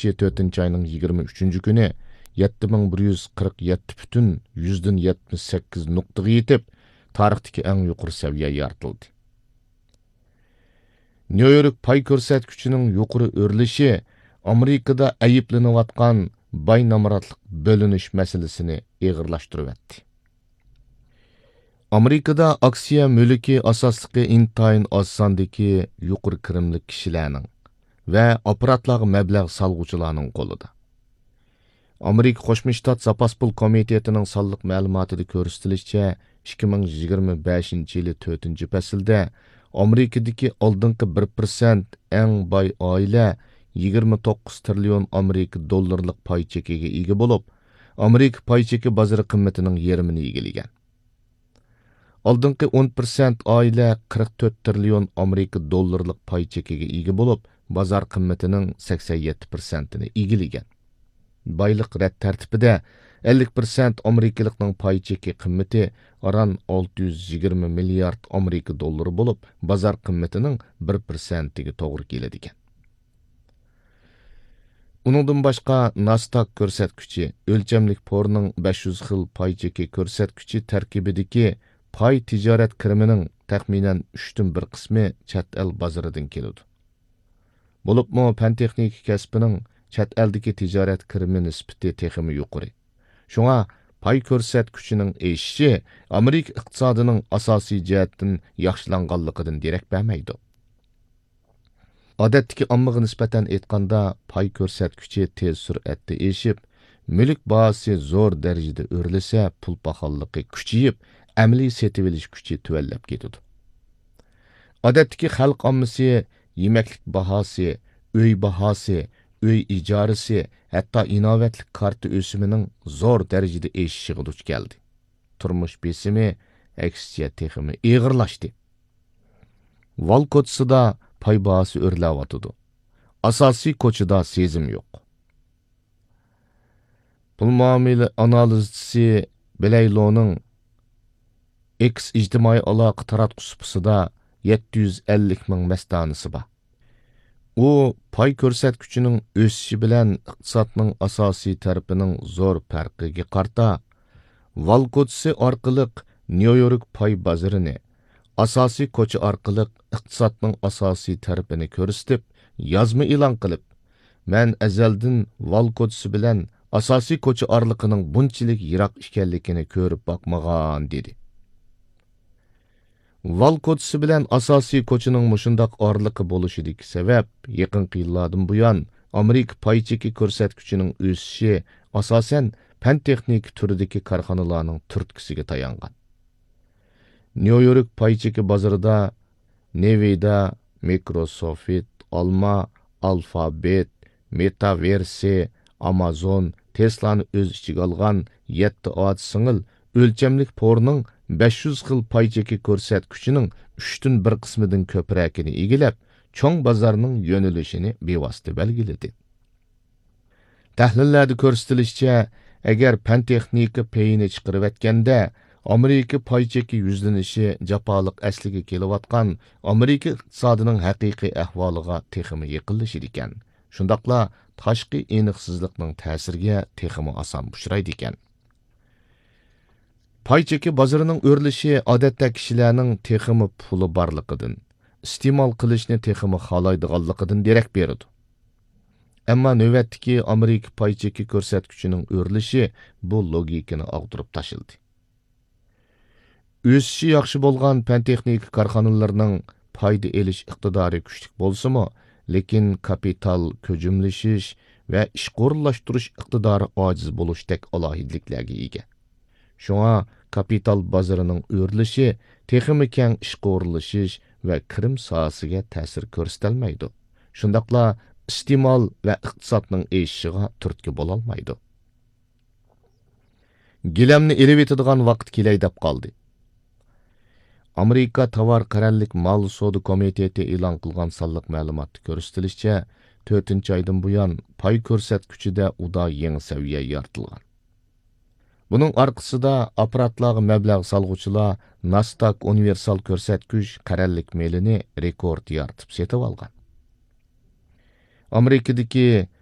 kuchi 4-ayning 23 kuni 7147,78 nuqtaga yetib, tarixdagi eng yuqori seviye yaratildi. New York pay ko'rsatkichining yuqori o'rlishi Amerikada ayıplanayotgan bay namoratlik bölünüş meselesini ağırlaştırıverdi. Amerikada aksiya mülki asaslıqı intayin az sandaki yuqori kirimlik kişilerinin ve aparatlarga məbləğ salğucularning qo'lida. Amerika Qo'shma Shtat Zapas pul komitetining sonliq ma'lumotida ko'rsatilishicha, 2025 yili 4-faslda Amerikadagi oldingi 1% eng boy oila 29 trillion Amerika dollarlik pay chekiga ega bo'lib, Amerika pay cheki bozori qimmatining yarmini egallagan. Oldingi 10% oila 44 trillion Amerika dollarlik pay chekiga ega bo'lib, bozor qimmatining 87%ni egallagan. Bayliq rad tartibida 50% Amerikalikning pay cheki qimmati aran 620 milliard Amerika dollari bo'lib, bozor qimmatining 1%iga to'g'ri keladigan. Uningdan boshqa Nasdaq ko'rsatkichi, o'lchamlik porning 500 xil pay cheki ko'rsatkichi tarkibidagi pay tijorat kirimining taxminan 3/1 qismi chet el bozoridan keladi. Bo'libmi fan texnika kasbining chet eldagi tijorat kirimi nisbati texmi yuqori. Shunga pay ko'rsatkichining eshishi Amerika iqtisodining asosiy jihatdan yaxshilanganligidan derak bermaydi. Odatdagi ommaga nisbatan aytganda pay ko'rsatkichi tez sur'atda eshib, mulk bahasi zo'r darajada o'rilsa, pul paxolligi kuchayib, amaliy setib olish kuchi tuvallab ketadi. Odatdagi xalq ommasi yemaklik bahasi, uy bahasi, uy ijarasi, hatto inovatlik karta o'simining zo'r darajada eshishiga duch keldi. Turmush besimi aksiya texmi ig'irlashdi. Val ko'chasida pay bahasi o'rlayotidi. Asosiy ko'chada sezim yo'q. Pul muomala analizchisi Belayloning X ijtimoiy aloqa taratquchisida 750 ming mastanisi bor. U pay ko'rsatkichining o'sishi bilan iqtisodning asosiy tarafining zo'r farqiga qarta Val ko'chasi orqali New York pay bozorini, asosiy ko'cha orqali iqtisodning asosiy tarafini ko'rsatib, yozma e'lon qilib, "Men azaldan Val ko'chasi bilan asosiy ko'cha oraliqining bunchalik yiroq ekanligini ko'rib boqmagan" dedi. Val ko'chasi bilan asosiy ko'chaning mushundoq oraliqi bo'lishidagi sabab yaqinqi yillardan buyon Amerika pay cheki ko'rsatkichining o'sishi asosan fan texnika turidagi korxonalarning turtkisiga tayangan. New York pay cheki bozorida Nevada, Microsoft, Alma, Alphabet, Metaverse, Amazon, Tesla'ni o'z ichiga olgan 7 singil o'lchamlik porning 500 xil pay cheki ko'rsatkichining 3/1 qismidan ko'pragini egallab, cho'ng bozorning yo'nalishini bevosita belgiladi. Tahlillarda ko'rsatilishicha, agar fan texnika payini chiqarayotganda Amerika pay cheki yuzlanishi jafoliq asliga kelayotgan Amerika iqtisodining haqiqiy ahvoliga texmi yaqinlashir ekan. Shundaqla tashqi aniqsizlikning ta'siriga texmi oson uchraydi ekan. Pay cheki bozorining o'rlishi odatda kishilarning texmi puli borligidan, iste'mol qilishni texmi xohlaydiganligidan derak beradi. Ammo navbatdagi Amerika pay cheki ko'rsatkichining o'rlishi bu logikani og'dirib tashildi. O'sishi yaxshi bo'lgan fan texnika korxonalarining foyda elish iqtidori kuchli bo'lsa-mu, lekin kapital ko'jimlashish va ish qo'rlashtirish iqtidori ojiz bo'lishdek alohidliklarga ega. Shunga kapital bozorining o'rlishi texmi keng ish qo'rlashish va kirim sohasiga ta'sir ko'rsatilmaydi. Shundaqla iste'mol va iqtisodning eshishiga turtki bo'lolmaydi. Gilamni elib etadigan vaqt kelay deb qoldi. Amerika tovar qarallik mal savdo komiteti e'lon qilgan sonliq ma'lumotda ko'rsatilishicha, 4-oydan buyon pay ko'rsatkichida uda yangi saviya yaratilgan. Buning orqasida aparatlarga mablag' solg'uvchilar Nasdaq universal ko'rsatkich qarallik melini rekord yaratib setib olgan. Amerikadagi